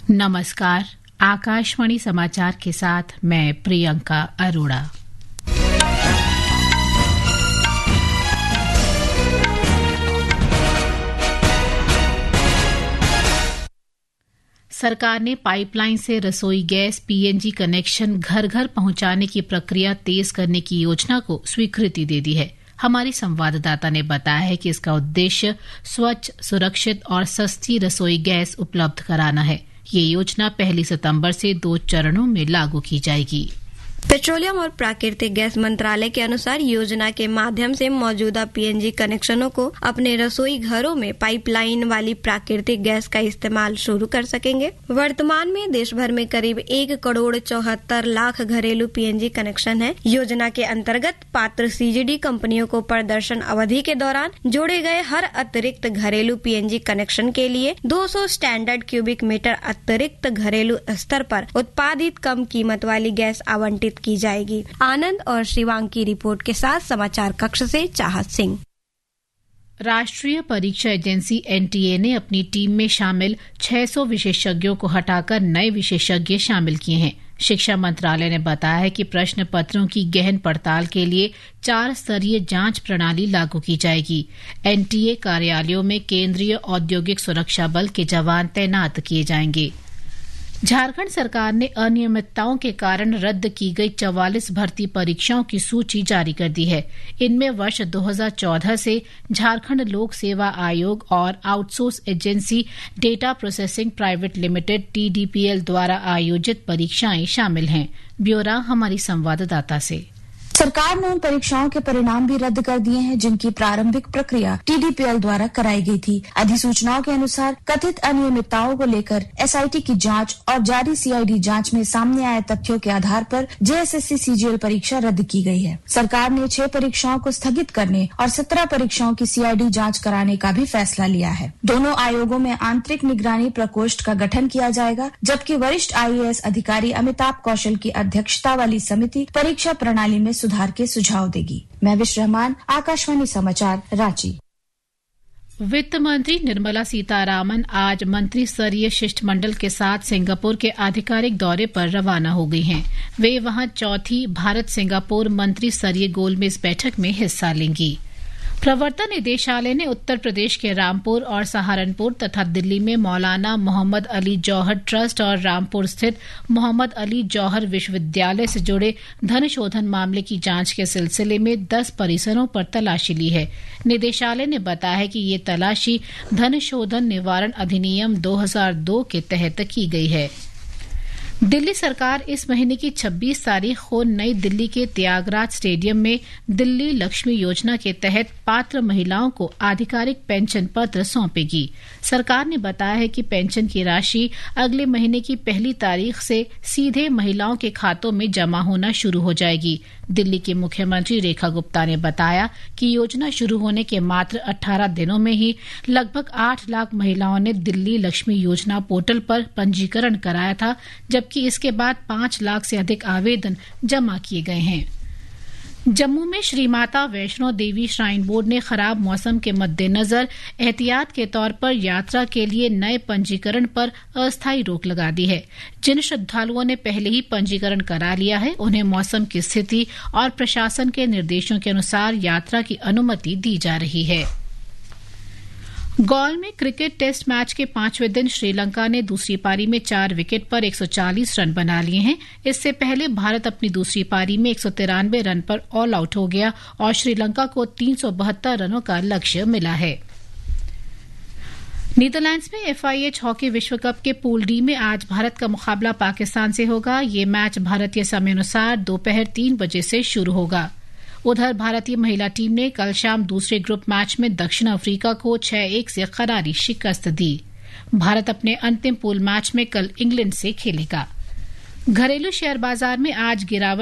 नमस्कार, आकाशवाणी समाचार के साथ मैं प्रियंका अरोड़ा। सरकार ने पाइपलाइन से रसोई गैस पीएनजी कनेक्शन घर घर पहुंचाने की प्रक्रिया तेज करने की योजना को स्वीकृति दे दी है। हमारी संवाददाता ने बताया है कि इसका उद्देश्य स्वच्छ, सुरक्षित और सस्ती रसोई गैस उपलब्ध कराना है। ये योजना 1 सितंबर से 2 चरणों में लागू की जाएगी। पेट्रोलियम और प्राकृतिक गैस मंत्रालय के अनुसार योजना के माध्यम से मौजूदा पीएनजी कनेक्शनों को अपने रसोई घरों में पाइपलाइन वाली प्राकृतिक गैस का इस्तेमाल शुरू कर सकेंगे। वर्तमान में देश भर में करीब 1,74,00,000 घरेलू पीएनजी कनेक्शन है। योजना के अंतर्गत पात्र सीजीडी कंपनियों को प्रदर्शन अवधि के दौरान जोड़े गए हर अतिरिक्त घरेलू पीएनजी कनेक्शन के लिए 200 स्टैंडर्ड क्यूबिक मीटर अतिरिक्त घरेलू स्तर पर उत्पादित कम कीमत वाली गैस आवंटित की जाएगी। आनंद और शिवांग की रिपोर्ट के साथ समाचार कक्ष से चाहत सिंह। राष्ट्रीय परीक्षा एजेंसी एनटीए ने अपनी टीम में शामिल 600 विशेषज्ञों को हटाकर नए विशेषज्ञ शामिल किए हैं। शिक्षा मंत्रालय ने बताया है कि प्रश्न पत्रों की गहन पड़ताल के लिए 4 स्तरीय जांच प्रणाली लागू की जाएगी। एनटीए कार्यालयों में केंद्रीय औद्योगिक सुरक्षा बल के जवान तैनात किए जाएंगे। झारखंड सरकार ने अनियमितताओं के कारण रद्द की गई 44 भर्ती परीक्षाओं की सूची जारी कर दी है। इनमें वर्ष 2014 से झारखंड लोक सेवा आयोग और outsource agency data processing private limited TDPL द्वारा आयोजित परीक्षाएं शामिल हैं। ब्यौरा हमारी संवाददाता से। सरकार ने उन परीक्षाओं के परिणाम भी रद्द कर दिए हैं जिनकी प्रारंभिक प्रक्रिया TDPL द्वारा कराई गई थी। अधिसूचनाओं के अनुसार कथित अनियमितताओं को लेकर SIT की जांच और जारी CID जांच में सामने आए तथ्यों के आधार पर JSSC CGL परीक्षा रद्द की गई है। सरकार ने 6 परीक्षाओं को स्थगित करने और 17 परीक्षाओं की CID जांच कराने का भी फैसला लिया है। दोनों आयोगों में आंतरिक निगरानी प्रकोष्ठ का गठन किया जाएगा, जबकि वरिष्ठ IAS अधिकारी अमिताभ कौशल की अध्यक्षता वाली समिति परीक्षा प्रणाली में सुधार के सुझाव देगी। महविश रहमान, आकाशवाणी समाचार, रांची। वित्त मंत्री निर्मला सीतारामन आज मंत्री स्तरीय शिष्टमंडल के साथ सिंगापुर के आधिकारिक दौरे पर रवाना हो गई हैं। वे वहां चौथी भारत सिंगापुर मंत्री स्तरीय गोलमेज बैठक में हिस्सा लेंगी। प्रवर्तन निदेशालय ने उत्तर प्रदेश के रामपुर और सहारनपुर तथा दिल्ली में मौलाना मोहम्मद अली जौहर ट्रस्ट और रामपुर स्थित मोहम्मद अली जौहर विश्वविद्यालय से जुड़े धन शोधन मामले की जांच के सिलसिले में 10 परिसरों पर तलाशी ली है। निदेशालय ने बताया है कि ये तलाशी धन शोधन निवारण अधिनियम 2002 के तहत की गई है। दिल्ली सरकार इस महीने की 26 तारीख को नई दिल्ली के त्यागराज स्टेडियम में दिल्ली लक्ष्मी योजना के तहत पात्र महिलाओं को आधिकारिक पेंशन पत्र सौंपेगी। सरकार ने बताया है कि पेंशन की राशि अगले महीने की 1 तारीख से सीधे महिलाओं के खातों में जमा होना शुरू हो जाएगी। दिल्ली की मुख्यमंत्री रेखा गुप्ता ने बताया कि योजना शुरू होने के मात्र 18 दिनों में ही लगभग 8 लाख महिलाओं ने दिल्ली लक्ष्मी योजना पोर्टल पर पंजीकरण कराया था, जबकि इसके बाद 5 लाख से अधिक आवेदन जमा किए गए हैं। जम्मू में श्री माता वैष्णो देवी श्राइन बोर्ड ने खराब मौसम के मद्देनजर एहतियात के तौर पर यात्रा के लिए नए पंजीकरण पर अस्थायी रोक लगा दी है। जिन श्रद्धालुओं ने पहले ही पंजीकरण करा लिया है, उन्हें मौसम की स्थिति और प्रशासन के निर्देशों के अनुसार यात्रा की अनुमति दी जा रही है। गौल में क्रिकेट टेस्ट मैच के 5वें दिन श्रीलंका ने दूसरी पारी में 4 विकेट पर 140 रन बना लिए हैं। इससे पहले भारत अपनी दूसरी पारी में 193 रन पर ऑल आउट हो गया और श्रीलंका को 372 रनों का लक्ष्य मिला है। नीदरलैंड्स में FIH हॉकी विश्व कप के पूल डी में आज भारत का मुकाबला पाकिस्तान से होगा। ये मैच भारतीय समयानुसार दोपहर 3 बजे से शुरू होगा। उधर भारतीय महिला टीम ने कल शाम दूसरे ग्रुप मैच में दक्षिण अफ्रीका को 6-1 से करारी शिकस्त दी। भारत अपने अंतिम पूल मैच में कल इंग्लैंड से खेलेगा। घरेलू शेयर बाजार में आज गिरावट